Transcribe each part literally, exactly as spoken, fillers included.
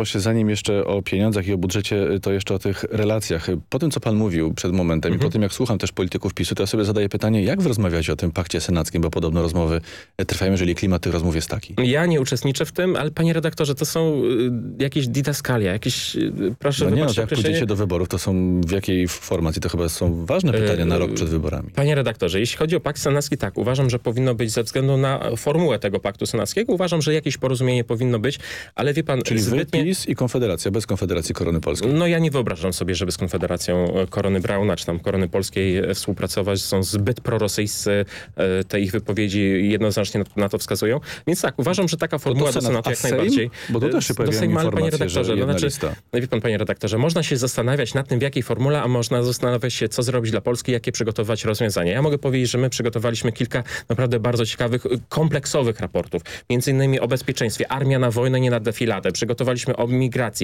pośle, zanim jeszcze o pieniądzach i o budżecie, to jeszcze o tych relacjach. Po tym, co pan mówił przed momentem mhm. i po tym, jak słucham też polityków PiSu, to ja sobie zadaję pytanie, jak wy rozmawiacie o tym pakcie senackim, bo podobno rozmowy trwają, jeżeli klimat tych rozmów jest taki. Ja nie uczestniczę w tym, ale panie redaktorze, to są y, jakieś didaskalia, jakieś, y, proszę no nie, wybaczyć no, jak pójdziecie do wyborów, to są w jakiej formacji? To chyba są ważne pytania na rok przed wyborami. Panie redaktorze, jeśli chodzi o pakt senacki, tak, uważam, że powinno być ze względu na formułę tego paktu senackiego, uważam, że jakieś porozumienie powinno być, ale wie pan... Czyli zbytnie... wy, PiS i Konfederacja, bez Konfederacji Korony Polskiej. No ja nie wyobrażam sobie, żeby z Konfederacją Korony Brauna, czy tam Korony Polskiej współpracować. Są zbyt prorosyjscy, te ich wypowiedzi jednoznacznie na to wskazują. Więc tak, uważam, że taka formuła do Senatu jak Sejm? najbardziej... Bo to też się do pojawiają Sejmu, ale panie informacje, redaktorze, że jedna no, znaczy, lista. no wie pan, panie redaktorze, można się zastanawiać nad tym, w jakiej formule, a można zastanawiać się, co zrobić dla Polski, jakie przygotować rozwiązania. Ja mogę powiedzieć, że my przygotowaliśmy kilka naprawdę bardzo ciekawych, kompleksowych raportów. Między innymi o bezpieczeństwie. Armia na wojnę, nie na defiladę. Przygotowaliśmy o migracji,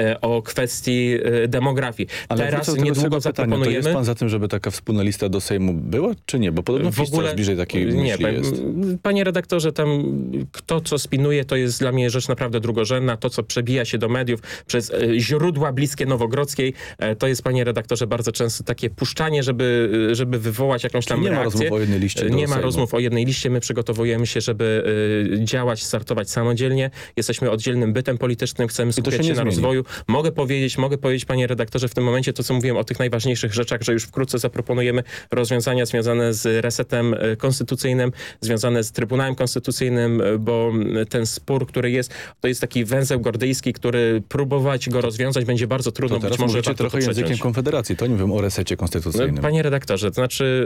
o kwestii demografii. Ale teraz niedługo zaproponujemy... To jest pan za tym, żeby taka wspólna lista do Sejmu była, czy nie? Bo podobno w ogóle coraz bliżej takiej nie, myśli panie, jest. Panie redaktorze, tam kto co spinuje, to jest dla mnie rzecz naprawdę drugorzędna. To, co przebija się do mediów przez e, źródła bliskie Nowogrodzkiej, e, to jest, panie redaktorze, bardzo często takie puszczanie, żeby, żeby wywołać jakąś tam Czyli nie reakcję. ma rozmów o jednej liście do Nie ma Sejmu. rozmów o jednej liście. My przygotowujemy się, żeby e, działać, startować samodzielnie. Jesteśmy oddzielnym bytem politycznym, chcemy skupiać się, się na zmieni. rozwoju. Mogę powiedzieć, mogę powiedzieć, panie redaktorze, w tym momencie to, co mówiłem o tych najważniejszych rzeczach, że już wkrótce zaproponujemy rozwiązania związane z resetem konstytucyjnym, związane z Trybunałem Konstytucyjnym, bo ten spór, który jest, to jest taki węzeł gordyjski, który próbować go rozwiązać będzie bardzo trudno. To teraz być może mówicie trochę językiem przeciąć. Konfederacji. To nie mówią o resecie konstytucyjnym. Panie redaktorze, to znaczy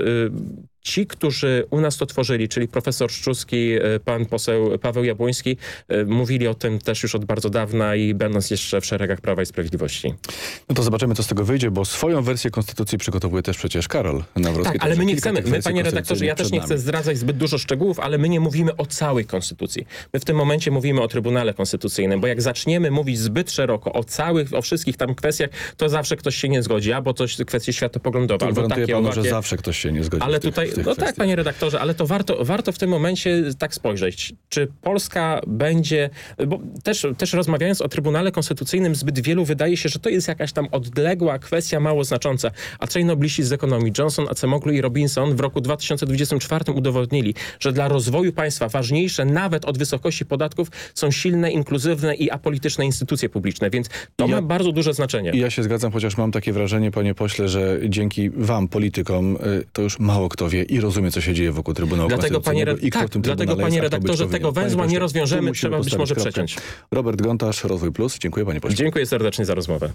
ci, którzy u nas to tworzyli, czyli profesor Szczuski, pan poseł Paweł Jabłoński, mówili o tym też już od bardzo dawna i będąc jeszcze w szeregach Prawa i Sprawiedliwości. No to zobaczymy, co z tego wyjdzie, bo swoją wersję konstytucji przygotowuje też przecież Karol Nawrocki. Tak, ale my nie chcemy. My, panie konstytucyjnych redaktorze, ja też przed nie nami. chcę zdradzać zbyt dużo szczegółów, ale my nie mówimy o całej konstytucji. My w tym momencie mówimy o Trybunale Konstytucyjnym, bo jak zaczniemy mówić zbyt szeroko o całych, o wszystkich tam kwestiach, to zawsze ktoś się nie zgodzi, albo coś kwestie światopoglądowe, To albo gwarantuję takie, panu, owakie. że zawsze ktoś się nie zgodzi Ale w tych, tutaj, w tych no kwestiach. tak, panie redaktorze, ale to warto, warto w tym momencie tak spojrzeć, czy Polska będzie, bo też, też rozmawiając o Trybunale Konstytucyjnym, zbyt wielu wydaje się, że to jest jakaś tam odległa kwestia, mało znacząca. A trzej nobliści z ekonomii, Johnson, Acemoglu i Robinson w roku dwa tysiące dwudziestym czwartym udowodnili, że dla rozwoju państwa ważniejsze nawet od wysokości podatków są silne, inkluzywne i apolityczne instytucje publiczne, więc to Ja- ma bardzo duże znaczenie. I ja się zgadzam, chociaż mam takie wrażenie, panie pośle, że dzięki wam, politykom, y, to już mało kto wie i rozumie, co się dzieje wokół Trybunału Dlatego, panie, Konstytucyjnego i kto tak, w tym dlatego, Trybunale panie jest, a kto być redaktorze, powinien. tego Panie węzła pośle, nie tu rozwiążemy, musimy trzeba być postawić może kropkę. przeciąć. Robert Gontarz, Rozwój Plus. Dziękuję, panie pośle. Dziękuję serdecznie za rozmowę.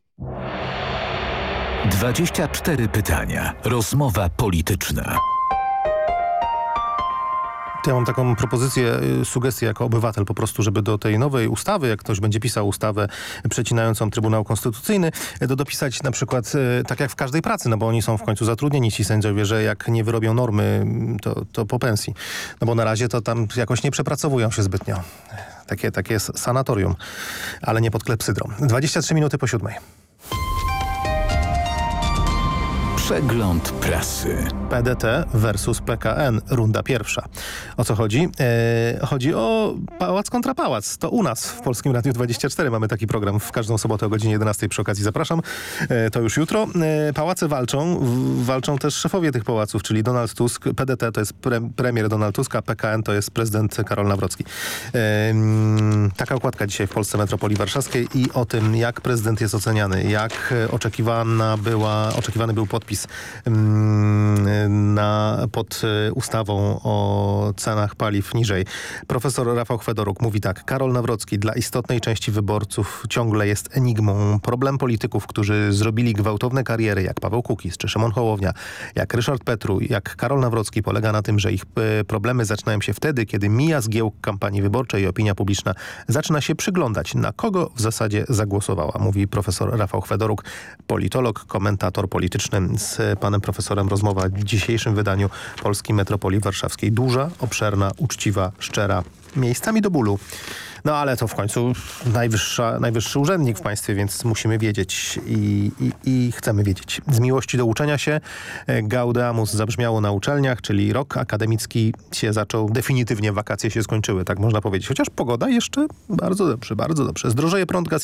dwadzieścia cztery pytania. Rozmowa polityczna. Ja mam taką propozycję, y, sugestię jako obywatel po prostu, żeby do tej nowej ustawy, jak ktoś będzie pisał ustawę przecinającą Trybunał Konstytucyjny, y, do dopisać na przykład, y, tak jak w każdej pracy, no bo oni są w końcu zatrudnieni, ci sędziowie, że jak nie wyrobią normy, y, to, to po pensji. No bo na razie to tam jakoś nie przepracowują się zbytnio. Takie, takie jest sanatorium, ale nie pod klepsydrą. dwadzieścia trzy minuty po siódmej. Przegląd prasy. P D T versus P K N, runda pierwsza. O co chodzi? E, chodzi o pałac kontra pałac. To u nas w Polskim Radiu dwadzieścia cztery mamy taki program w każdą sobotę o godzinie jedenastej. Przy okazji zapraszam. E, to już jutro. E, pałace walczą. W, walczą też szefowie tych pałaców, czyli Donald Tusk. P D T to jest pre, premier Donald Tusk, a P K N to jest prezydent Karol Nawrocki. E, m, taka okładka dzisiaj w Polsce Metropolii Warszawskiej i o tym, jak prezydent jest oceniany, jak oczekiwana była, oczekiwany był podpis Na, pod ustawą o cenach paliw niżej. Profesor Rafał Chwedoruk mówi tak. Karol Nawrocki dla istotnej części wyborców ciągle jest enigmą. Problem polityków, którzy zrobili gwałtowne kariery, jak Paweł Kukiz czy Szymon Hołownia, jak Ryszard Petru, jak Karol Nawrocki, polega na tym, że ich e, problemy zaczynają się wtedy, kiedy mija zgiełk kampanii wyborczej i opinia publiczna zaczyna się przyglądać, na kogo w zasadzie zagłosowała. Mówi profesor Rafał Chwedoruk, politolog, komentator polityczny. Z panem profesorem rozmowa w dzisiejszym wydaniu Polskiej Metropolii Warszawskiej. Duża, obszerna, uczciwa, szczera, miejscami do bólu. No ale to w końcu najwyższa, najwyższy urzędnik w państwie, więc musimy wiedzieć i, i, i chcemy wiedzieć. Z miłości do uczenia się Gaudeamus zabrzmiało na uczelniach, czyli rok akademicki się zaczął, definitywnie wakacje się skończyły, tak można powiedzieć. Chociaż pogoda jeszcze bardzo dobrze, bardzo dobrze. Zdrożeje prąd, gaz